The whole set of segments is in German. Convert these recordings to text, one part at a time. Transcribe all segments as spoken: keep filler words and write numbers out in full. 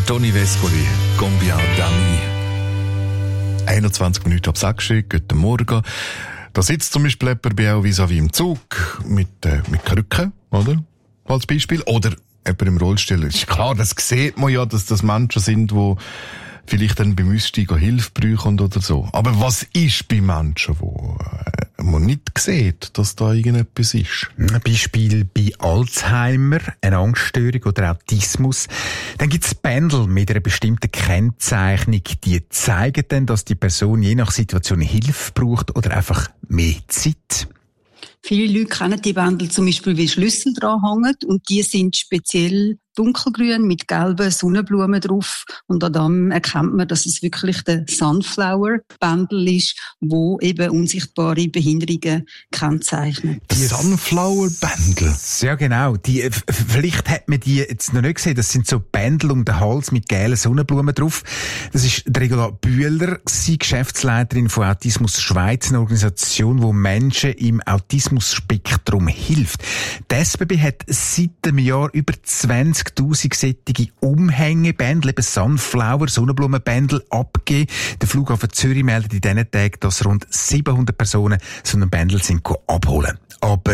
Toni Vescoli, Combien d'amis. einundzwanzig Minuten ab sechs, guten Morgen. Da sitzt zum Beispiel jemand bei auch vis-à-vis im Zug mit, äh, mit Krücken, oder? Als Beispiel. Oder jemand im Rollstuhl. Ist klar, das sieht man ja, dass das Menschen sind, die vielleicht dann beim Aussteigen Hilfe brauchen oder so. Aber was ist bei Menschen, wo äh, man nicht sieht, dass da irgendetwas ist? Ein Beispiel bei Alzheimer, eine Angststörung oder Autismus. Dann gibt es Bändel mit einer bestimmten Kennzeichnung, die zeigen dann, dass die Person je nach Situation Hilfe braucht oder einfach mehr Zeit. Viele Leute kennen die Bändel zum Beispiel, wie Schlüssel dran hängen, und die sind speziell dunkelgrün mit gelben Sonnenblumen drauf. Und an dem erkennt man, dass es wirklich der Sunflower-Bändel ist, wo eben unsichtbare Behinderungen kennzeichnet. Die Sunflower-Bändel? Ja, genau. Die, vielleicht hat man die jetzt noch nicht gesehen. Das sind so Bändel um den Hals mit gelben Sonnenblumen drauf. Das ist Regula Bühler, Geschäftsleiterin von Autismus Schweiz, eine Organisation, die Menschen im Autismus-Spektrum hilft. Die S B B hat seit einem Jahr über zwanzigtausend solche Umhängebändel, eben Sunflower, Sonnenblumenbändel, abgegeben. Der Flughafen Zürich meldet in diesen Tagen, dass rund siebenhundert Personen so einen Bändel sind abholen. Aber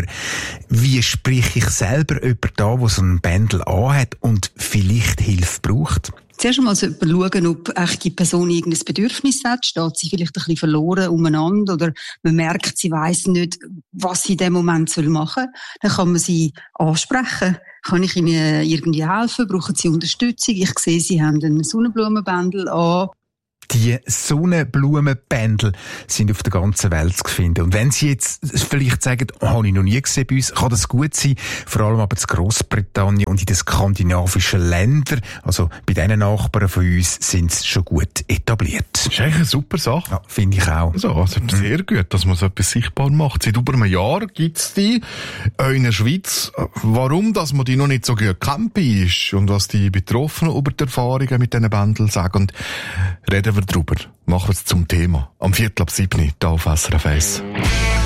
wie spreche ich selber jemanden da, der so einen Bändel anhat und vielleicht Hilfe braucht? Zuerst einmal sollte man schauen, ob echt die Person irgendein Bedürfnis hat. Steht sie vielleicht ein bisschen verloren umeinander oder man merkt, sie weiss nicht, was sie in dem Moment machen soll. Dann kann man sie ansprechen. Kann ich Ihnen irgendwie helfen? Brauchen Sie Unterstützung? Ich sehe, Sie haben einen Sonnenblumenbändel an. Die Sonnenblumenbändel sind auf der ganzen Welt zu finden. Und wenn Sie jetzt vielleicht sagen, oh, habe ich noch nie gesehen bei uns, kann das gut sein. Vor allem aber in Grossbritannien und in den skandinavischen Ländern, also bei diesen Nachbarn von uns, sind sie schon gut etabliert. Das ist eigentlich eine super Sache. Ja, finde ich auch. Also, also sehr mhm. gut, dass man so etwas sichtbar macht. Seit über einem Jahr gibt es die in der Schweiz. Warum, dass man die noch nicht so gut kennt ist und was die Betroffenen über die Erfahrungen mit diesen Bändeln sagen, reden wir drüber. Machen wir es zum Thema. Am Viertel ab sieben, hier auf S R F eins.